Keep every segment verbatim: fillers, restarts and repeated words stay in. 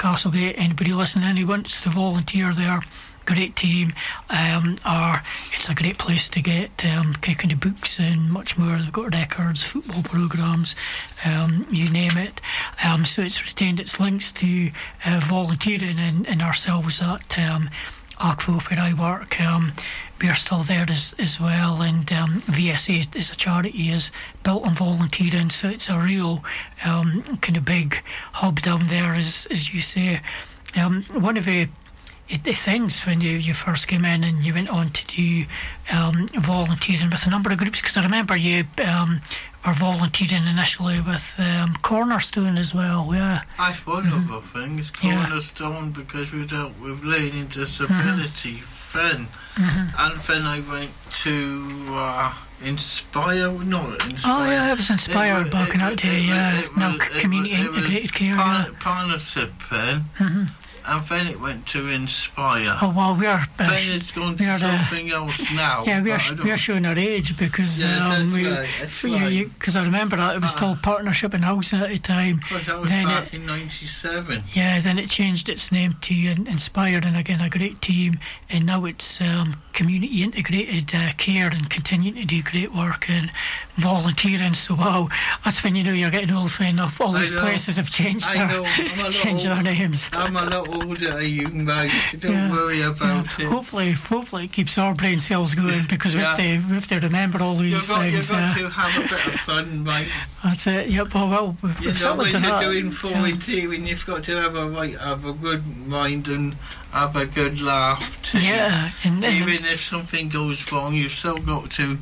Castlegate. Anybody listening who wants to volunteer there, great team. Um, are it's a great place to get um, kind of books and much more. They've got records, football programmes, um, you name it. Um, so it's retained its links to uh, volunteering and, and ourselves at um, ACFO where I work. Um, we're still there as, as well, and um, V S A as a charity is built on volunteering, so it's a real um, kind of big hub down there, as, as you say. Um, one of the the things when you, you first came in and you went on to do um, volunteering with a number of groups, because I remember you um, were volunteering initially with um, Cornerstone as well. Yeah, that's one mm-hmm. of the things, Cornerstone, yeah. because we dealt with learning disability, mm-hmm. Finn, mm-hmm. and then I went to uh, Inspire, not Inspire. Oh yeah, it was Inspire it, back in that day. Yeah, it, now it, Community it, Integrated Care. Par- yeah. Partnership, Finn. Mm-hmm. And then it went to Inspire. Oh well, we're uh, then it's gone to we're, something uh, else now. Yeah, we're we're showing our age because yes, um, that's we, right, that's you, right. you, cause I remember that it was uh, still Partnership and Housing at the time. That was then back it, in ninety-seven. Yeah, then it changed its name to Inspire, and again a great team, and now it's um, Community Integrated uh, Care, and continuing to do great work and volunteering. So wow, that's when you know you're getting old enough. All these places have changed I their, know. I'm changed their names. I'm a lot older, you mate. Don't yeah. worry about yeah. it. Hopefully, hopefully it keeps our brain cells going, because we, yeah. have to, we have to remember all these you've got, things. You've got uh, to have a bit of fun, mate. That's it. Yep. Well, well we've, you we've know, when you're that. doing volunteering, yeah. you've got to have a right, have a good mind and have a good laugh too. Yeah. And, and even if something goes wrong, you've still got to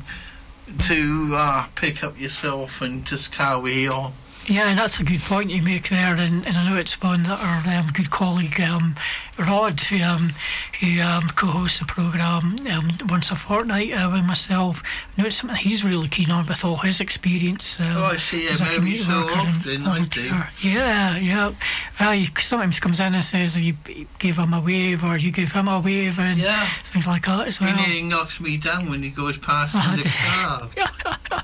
to uh, pick up yourself and just carry on. Yeah, and that's a good point you make there, and, and I know it's one that our um, good colleague um, Rod, who, um, who um, co-hosts the programme um, once a fortnight uh, with myself, I know it's something he's really keen on with all his experience. Um, oh, I see him every so often, I do. Yeah, yeah. Uh, he sometimes comes in and says you gave him a wave, or you gave him a wave, and yeah. things like that as well. He nearly knocks me down when he goes past oh, in the car.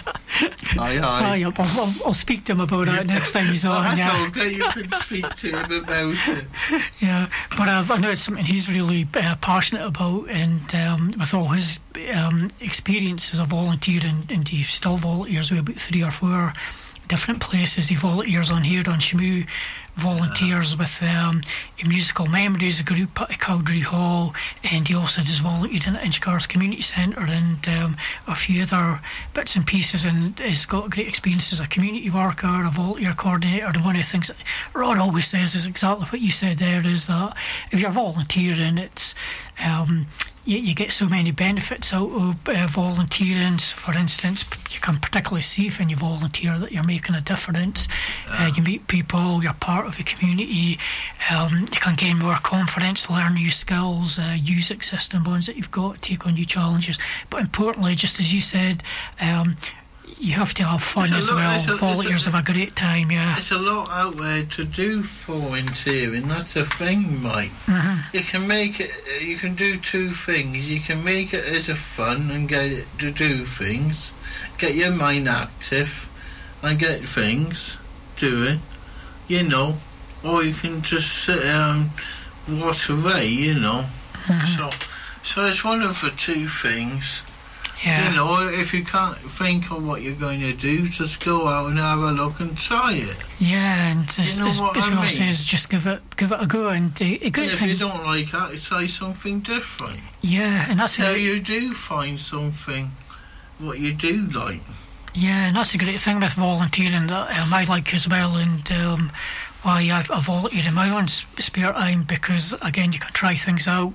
Aye, aye. I'll, I'll, I'll speak to him about that next time he's on. That's yeah. okay, you can speak to him about it. Yeah, but uh, I know it's something he's really uh, passionate about, and um, with all his um, experience as a volunteer, and, and he still volunteers with about three or four different places. He volunteers on here on Shmoo, volunteers yeah. with um, Musical Memories, a group at Cowdrey Hall, and he also does volunteer in Inchgarth Community Centre, and um, a few other bits and pieces, and has got great experience as a community worker, a volunteer coordinator. And one of the things that Rod always says is exactly what you said there, is that if you're volunteering, it's um, You, you get so many benefits out of uh, volunteering. For instance, you can particularly see when you volunteer that you're making a difference. Uh, you meet people, you're part of the community, um, you can gain more confidence, learn new skills, uh, use existing ones that you've got, take on new challenges. But importantly, just as you said, um, you have to have fun as lot, well. A, Volunteers have a great time, yeah. There's a lot out there to do volunteering, that's a thing, mate. Mm-hmm. You can make it, you can do two things. You can make it as a fun and get it to do things, get your mind active and get things doing, you know, or you can just sit down and watch away, you know. Mm-hmm. So, so it's one of the two things. Yeah. You know, if you can't think of what you're going to do, just go out and have a look and try it. Yeah, and as, you know as, what as I Ross mean? says, just give it give it a go. And, uh, a great and if thing, you don't like that, try something different. Yeah, and that's so a, you do find something what you do like. Yeah, and that's a great thing with volunteering that um, I like as well, and um, why I, I volunteer in my own spare time, because again you can try things out,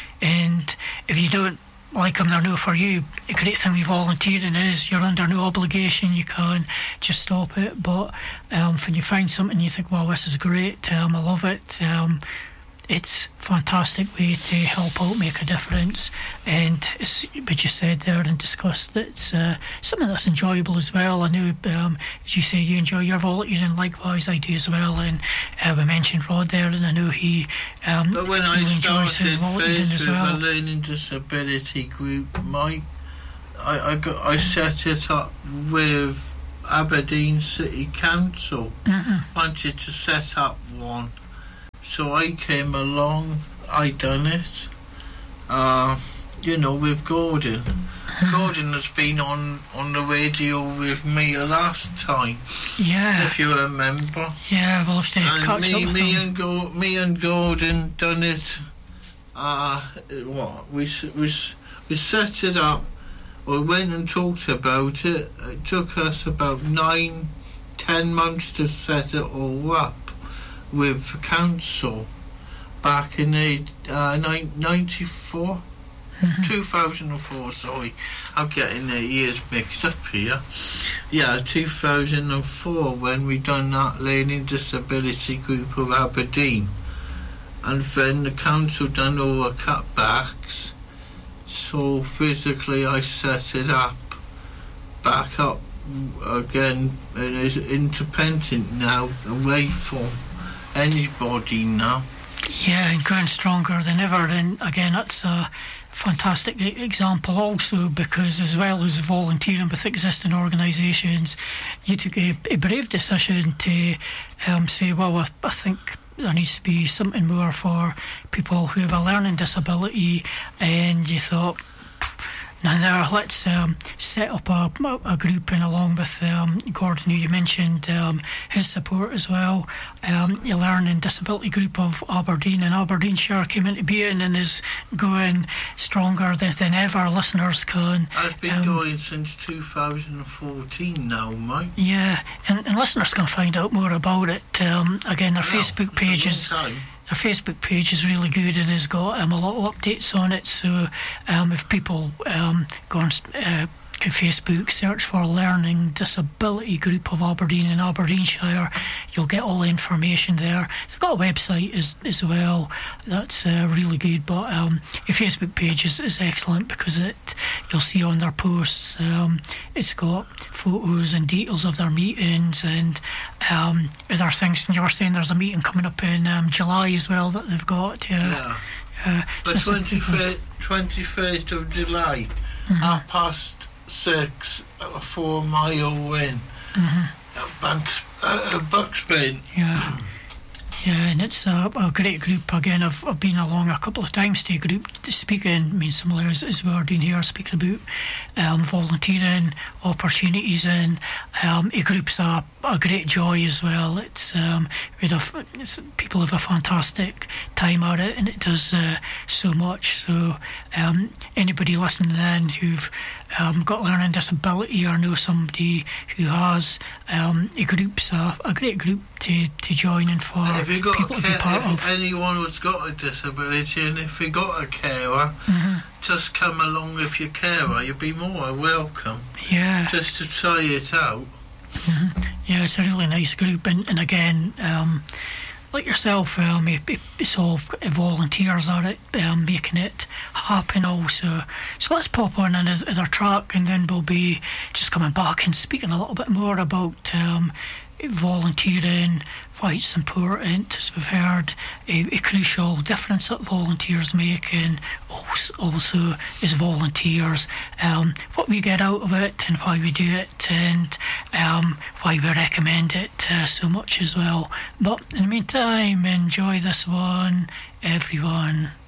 and if you don't like them, they're no for you. The great thing with volunteering is you're under no obligation, you can just stop it. But um, when you find something you think, well, this is great, um, I love it, um, it's a fantastic way to help out, make a difference. And as we just said there and discussed, it's uh, something that's enjoyable as well. I know, um, as you say, you enjoy your volunteering, likewise I do as well. And uh, we mentioned Rod there, and I know he um, but when really I enjoys his started volunteering first as with well. a learning disability group, my I, I, got, I set it up with Aberdeen City Council. Mm-hmm. Wanted to set up one, So I came along, I done it, uh, you know, with Gordon. Gordon has been on, on the radio with me the last time. Yeah. If you remember. Yeah, we'll have to and catch me, up with me him. and Go, me and Gordon done it. Uh, what we we we set it up. We went and talked about it. It took us about nine, ten months to set it all up with the council back in the uh, ninety-four. Mm-hmm. two thousand four, sorry, I'm getting the years mixed up here. Yeah, two thousand four, when we done that Learning Disability Group of Aberdeen. And then the council done all the cutbacks, so physically I set it up, back up again, and it's independent now, away from anybody now. Yeah, and going stronger than ever. And again, that's a fantastic example also, because as well as volunteering with existing organisations, you took a, a brave decision to um, say, well, I, I think there needs to be something more for people who have a learning disability, and you thought, now, now let's um, set up a, a group, and along with um, Gordon, who you mentioned, um, his support as well, um, the Learning Disability Group of Aberdeen and Aberdeenshire came into being and is going stronger than, than ever. Listeners can... I've been um, going since two thousand fourteen now, Mike. Yeah, and, and listeners can find out more about it. Um, again, their Well, Facebook page is... Time. Our Facebook page is really good and has got um, a lot of updates on it. So um, if people um, go on uh, to Facebook, search for Learning Disability Group of Aberdeen and Aberdeenshire, you'll get all the information there. They've got a website as, as well. That's uh, really good. But um, your Facebook page is, is excellent, because it you'll see on their posts, um, it's got photos and details of their meetings and um, other things. And you were saying there's a meeting coming up in um, July as well that they've got. Uh, yeah. Uh, the so twenty-first of July, mm-hmm. half past six, a four mile in, mm-hmm. Banks, uh, Bucksbane. Yeah. Yeah, and it's a, a great group. Again, I've, I've been along a couple of times to a group speaking, I mean, similar as, as we are doing here, speaking about um, volunteering opportunities, and um, a group's a, a great joy as well. It's, um, we have, it's, people have a fantastic time at it, and it does uh, so much. So um, anybody listening in who've um, got learning disability or know somebody who has, um, a group's a, a great group to, to join in for. If you got people a to care, be part if of. anyone who's got a disability, and if you got a carer, mm-hmm. just come along with your carer. You'd be more welcome. Yeah. Just to try it out. Mm-hmm. Yeah, it's a really nice group, and, and again, um, like yourself, um, it, it, it's all volunteers at it, um, making it happen also. So let's pop on another track, and then we'll be just coming back and speaking a little bit more about um, volunteering, why it's important, as we've heard, a, a crucial difference that volunteers make, and also, also as volunteers, um, what we get out of it and why we do it, and um, why we recommend it uh, so much as well. But in the meantime, enjoy this one, everyone.